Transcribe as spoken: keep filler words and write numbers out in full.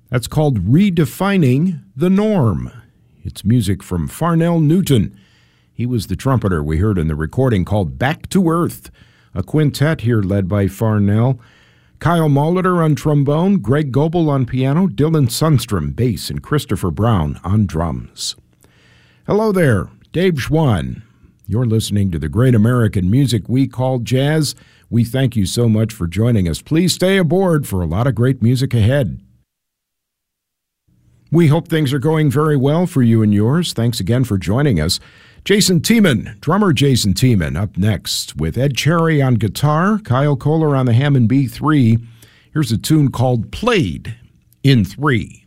That's called Redefining the Norm. It's music from Farnell Newton. He was the trumpeter we heard in the recording called Back to Earth. A quintet here led by Farnell. Kyle Molitor on trombone, Greg Goebel on piano, Dylan Sundstrom bass, and Christopher Brown on drums. Hello there, Dave Schwann. You're listening to the great American music we call jazz. We thank you so much for joining us. Please stay aboard for a lot of great music ahead. We hope things are going very well for you and yours. Thanks again for joining us. Jason Tiemann, drummer Jason Tiemann, up next with Ed Cherry on guitar, Kyle Kohler on the Hammond B three. Here's a tune called Played in Three.